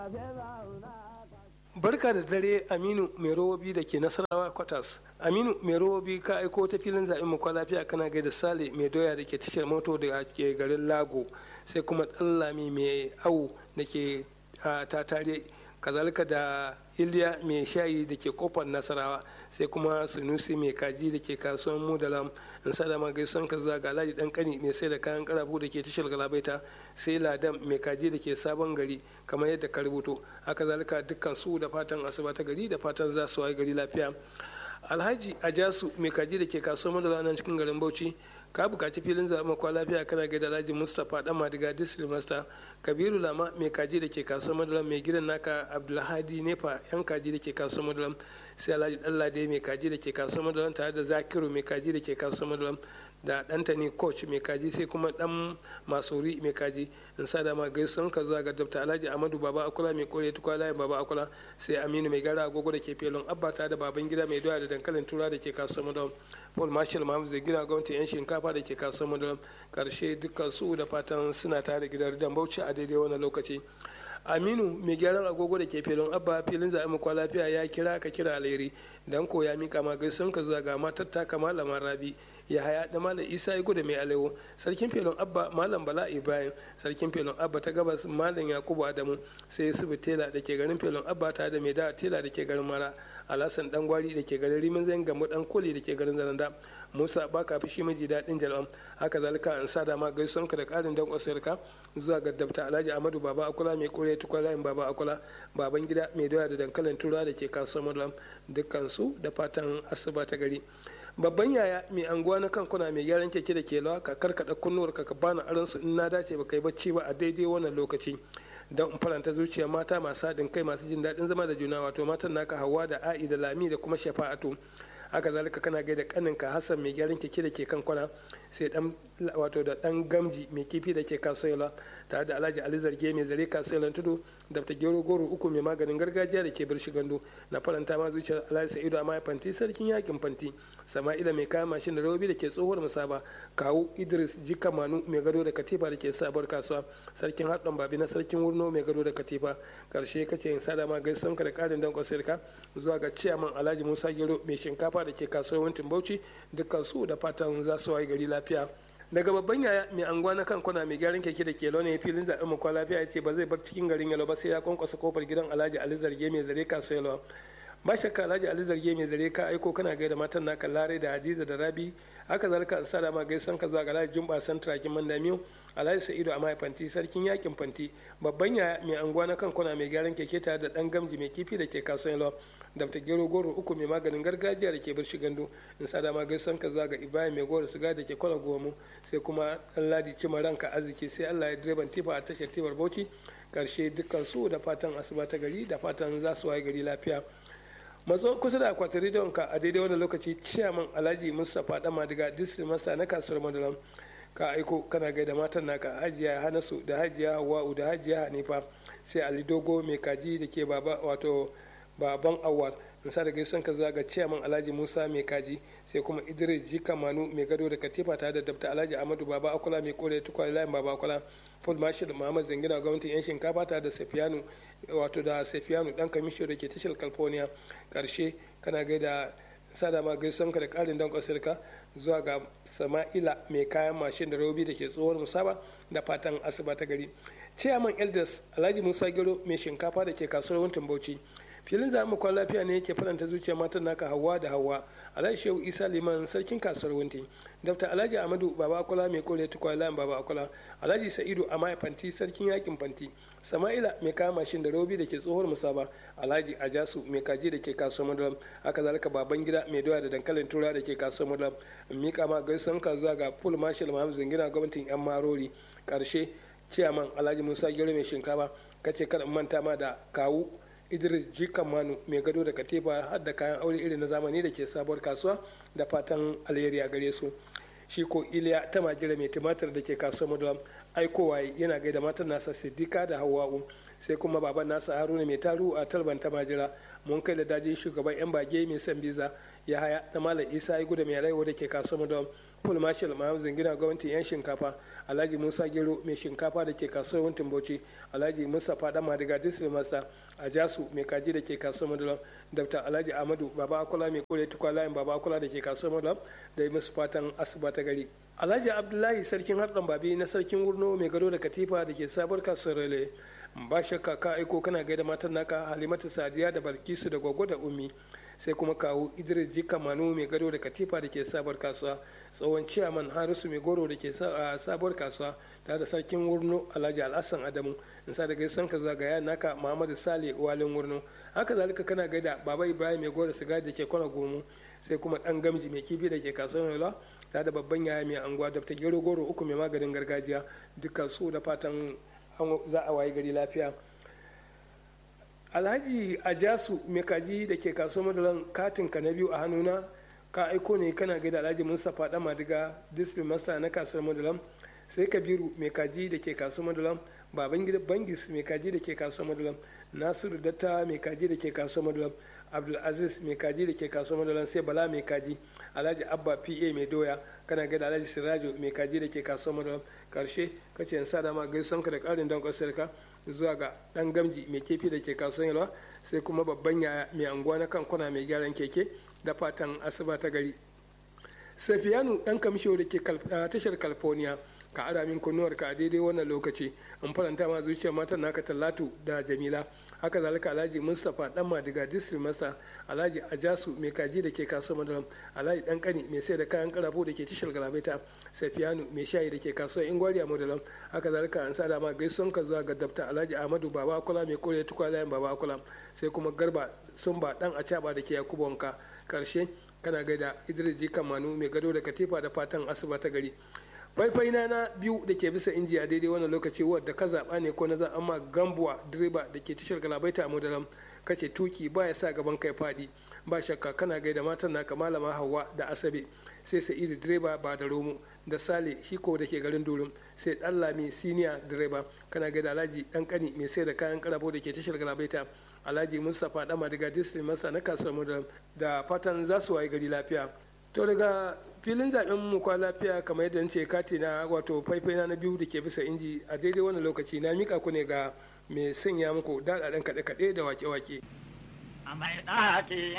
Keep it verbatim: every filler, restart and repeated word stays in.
Barka da dare Aminu mai robobi da ke Nasarawa Kwatas. Aminu mai robobi ka aiko ta filin zaɓen mu kwa lafiya kana gaida Sale mai doya da ke tashar moto da ke garin Lago, sai kuma Ɗallami mai awu da ke tatare, kazalika da Iliya mai shayi da ke kofar Nasarawa, sai kuma Sunusi mai kaji da ke kasuwan Mudalam. In sada ma gaisan ka zuwa ga Alhaji Dan Kani mai sai da kayan karafu da ke tashar Galabaita, sai Ladan mai kaji da ke sabon gari kamar yadda ka rubuto. Haka zalika dukkan su da fatan asuba ta gari da fatan za su wayi gari lafiya. Alhaji Ajasu mai kaji da ke kasuwar Madara nan cikin garin Bauchi, ka bukaci filin zaɓen kwa lafiya kana gaida Alhaji Mustapha Dan Madiga District Master, Kabiru Lama mai kaji da ke kasuwar Madara, mai gidan naka Abdulhadi Nefa yan kaji da ke kasuwar Madara, sai Alhaji Dallade mai kaji da ke kasuwar Madara tare da Zakiru mai kaji da ke kasuwar Madara da Dantani Coach mai kaji, sai kuma Dan Masuri mai kaji. In sada ma gaisuwan ka zuwa ga Dr. Alhaji Amadu Baba Akula mai kore tukwa layin Baba Akula, sai Aminu mai gara agogo da ke felon Abba ta da baban gida mai doya da dankalin tura da ke kasuwar Madara, Paul Marshall Mahamud zai gina gwamnati yan shinkafa da ke kasuwar Madara. Karshe dukkan su da fatan suna tare gidan Ridan Bauchi a daidai wannan lokaci. Aminu mai gyaran agogo da ke filin Abba filin zaɓen kwa lafiya ya kira ka kira alheri dan ko ya mika ma gaisuwan ka zuwa ga matar ta Malama Rabi ya haya da Malam Isa ya gudu mai alewo, sarkin filin Abba Malam Bala Ibrahim, sarkin filin Abba ta gabas Malam Yakubu Adamu, sai Yusufu Tela da ke garin filin Abba ta da mai da Tela da ke garin Mara, Alhassan Dan Gwari da ke garin Rimin Zain Gambo Dan Koli da ke garin Zaranda, Musa Baka Fishi Miji Daɗin Jal'am. Haka zalika an sada ma gaisuwan ka da ƙarin dan kwasarka zuwa ga Dabta Alhaji Ahmadu Baba Akula mai kore tukwalayin Baba Akula, baban gida mai doya da dankalin tura da ke kasuwar Madlam, dukkan su da fatan asuba ta gari. Babban yaya mai anguwa na kankuna mai gyaran keke da ke lawa ka karkada kunnuwar ka ka bani aron su in na dace ba kai bacci ba a daidai wannan lokaci, don in faranta zuciya mata masu haɗin kai masu jin daɗin zama da juna, wato matan naka Hauwa da A'i da Lami da kuma Shafa'atu. Haka zalika kana gaida kaninka Hassan mai gyaran keke da ke kankuna, sai dan wato da dan Gamji mai kifi da ke kasuwa tare da Alhaji Ali Zarge mai zare kasuwa tudu, da ta gero goro uku mai maganin gargajiya da ke birshi gando. Na faranta ma zuciyar Alhaji Sa'idu Amma Fanti sarkin yakin Fanti, Sama'ila mai kayan mashin da robi da ke tsohuwar musaba, kawu Idris Jika Manu mai gado da katifa da ke sabuwar kasuwa, sarkin haɗin babi na sarkin wurno mai gado da katifa. Karshe kace in sada ma gaisan ka da ƙarin dan kwasirka zuwa ga ciyaman Alhaji Musa Gero mai shinkafa da ke kasuwancin Bauchi, dukkan su da fatan za su wayi gari lafiya. Daga babban yaya mai anguwa na kankuna mai gyaran keke da ke launi filin zaɓen mu kwa lafiya ya ce ba zai bar cikin garin Yalo ba sai ya kwankwasa kofar gidan Alhaji Ali Zarge mai zare kasuwa Yalo. Ba shakka Alhaji Ali Zarge mai zare ka aiko kana gaida matan naka Lare da Hadiza da Rabi. Haka zalika an sada ma gaisan ka zuwa ga Alhaji Jumba Santrakin Mandamiyo, Alhaji Sa'idu Amma Fanti sarkin yakin Fanti, babban yaya mai anguwa na kankuna mai gyaran keke tare da dan Gamji mai kifi da ke kasuwa Yalo, da ta gero goro uku mai maganin gargajiya da ke birshi gando. In sada ma gaisan ka zuwa ga Ibrahim mai goro suga da ke kwana gomu, sai kuma Dan Ladi Cima ranka arziki, sai Allah ya direban tifa a tashar tibar Bauchi. Karshe dukkan su da fatan asuba ta gari da fatan za su waye gari lafiya. Matso kusa da akwatin rediyon ka a daidai wannan lokaci ciyaman Alhaji Mustapha Dan Madiga District Master na kasuwar Madalam, ka aiko kana gaida matan naka Hajiya Hanasu da Hajiya Hawwa'u da Hajiya Hanifa, sai Ali Dogo mai kaji da ke baba wato baban Awwal. In sa da gaisan ka zaga ciyaman Alhaji Musa mai kaji, sai kuma Idris Jika Manu mai gado da katifa tare da Dabta Alhaji Ahmadu Baba Akula mai kore tukwai layin Baba Akula, Paul Marshall Muhammad Zangina gwamnatin yan shinkafa tare da Safiyanu wato da Safiyanu dan kamisho da ke tashar California. Karshe kana gaida sada ma gaisan ka da karin dan kwasirka zuwa ga Sama'ila mai kayan mashin da robi da ke tsohuwar musaba, da fatan asuba ta gari. Chairman Elders Alhaji Musa Gero mai shinkafa da ke kasuwar Wuntin Bauchi, filin zamu kwan lafiya ne yake faranta zuciya matan naka Hauwa da Hauwa, Alhaji Shehu Isa Liman sarkin kasuwar Wunti, Dr. Alhaji Ahmadu Baba Akula mai kore tukwa layin Baba Akula, Alhaji Sa'idu Amma Fanti sarkin yakin Fanti, Sama'ila mai kama mashin da robi da ke tsohuwar musaba, Alhaji Ajasu mai kaji da ke kasuwar Madalam, haka zalika baban gida mai doya da dankalin tura da ke kasuwar Madalam. Mika ma gaisan ka zuwa ga Paul Marshall Muhammad Zangina gwamnatin yan Marori. Karshe ciyaman Alhaji Musa Gero mai shinkafa kace kada manta ma da kawu Idris Jikan Manu mai gado da katifa har da kayan aure irin na zamani da ke sabuwar kasuwa, da fatan alheri a gare su. Shi ko Iliya ta majira mai tumatir da ke kasuwar Madalam aikowa yana gaida matan nasa Siddiqa da Hawwa'u, sai kuma baban nasa Haruna mai taru a talban ta majira. Mun kai da dajin shugaban yan bage mai san biza ya haya da Malam Isa ya gudu mai rayuwa da ke kasuwar Madalam, full marshal mahamzin gina gwamnatin yan shinkafa alhaji musa gero mai shinkafa da ke kasuwar wuntin bauchi alhaji mustapha dan madiga district master a jasu mai kaji da ke kasuwar madulam dr alhaji ahmadu baba akola mai kore tukwa layin baba akola da ke kasuwar madulam da yi musu fatan asuba ta gari alhaji abdullahi sarkin harɗan babi na sarkin wurno mai gado da katifa da ke sabuwar kasuwar rele ba shakka ka aiko kana gaida matan naka halimatu sadiya da balkisu da gwaggo da ummi sai kuma kawo idris jika manu mai gado da katifa da ke sabuwar kasuwa tsohon ciyaman harisu mai goro da ke sabuwar kasuwa tare da sarkin wurno alhaji alhassan adamu in sa da gaisan ka zagaya naka muhammadu sale walin wurno haka zalika kana gaida baba ibrahim mai goro sigari da ke kwana gomo sai kuma dan gamji mai kifi da ke kasuwar yola tare da babban yaya mai anguwa da ta gero goro uku mai maganin gargajiya dukkan su da fatan za a wayi gari lafiya alhaji ajasu mai kaji da ke kasuwar madalan katin ka na biyu a hannuna ka aiko ne kana gaida alhaji mustapha dan madiga district master na kasuwar madalan sai kabiru mai kaji da ke kasuwar madalan baban gida bangis mai kaji da ke kasuwar madalan nasiru datta mai kaji da ke kasuwar madalan abdulaziz mai kaji da ke kasuwar madalan sai bala mai kaji alhaji abba pa mai doya kana gaida alhaji sirajo mai kaji da ke kasuwar madalan karshe kace in sa dama gaisanka da karin don kwasarka zuwa ga dan gamji mai kefi da ke kasuwar yalwa sai kuma babban yaya mai anguwa na kan kwana mai gyaran keke da fatan asuba ta gari safiyanu dan kamisho da ke tashar california ka ara min kunnuwar ka a daidai wannan lokaci in faranta ma zuciyar matan naka Talatu da Jamila haka zalika Alhaji Mustapha dan Madiga district master Alhaji Ajasu mai kaji da ke kasuwar Madaram Alhaji dan kani mai sai da kayan karafo da ke tashar Galabaita Safiyanu mai shayi da ke kasuwar Ingwariya Madaram haka zalika an sada ma gaisuwan ka zuwa ga Dr. Alhaji Ahmadu Baba Akula mai kore tukwalayen Baba Akula sai kuma Garba Sumba dan Acaba da ke Yakubu Wanka karshe kana gaida Idris Jikan Manu mai gado da katifa da fatan asuba ta gari faifai na na biyu da ke bisa inji a daidai wannan lokaci wadda ka zaɓa ne ko na za amma gambuwa direba da ke tashar galabaita a mudaram kace tuki ba ya sa gaban kai faɗi ba shakka kana gaida matan naka malama hawa da asabe sai sa'idu direba ba da romo da sale shiko da ke garin durum sai dan lami siniya direba kana gaida alhaji dan kani mai sai da kayan karabo da ke tashar galabaita alhaji mustapha dama daga district masa na kasuwar mudaram da fatan za su waye gari lafiya to daga filin zaben mu kwa lafiya kamar yadda nace kati na wato faifai na biyu da ke bisa inji a daidai wannan lokaci na mika ku ne ga mai sanya muku daɗaɗen kaɗe-kaɗe da wake-wake.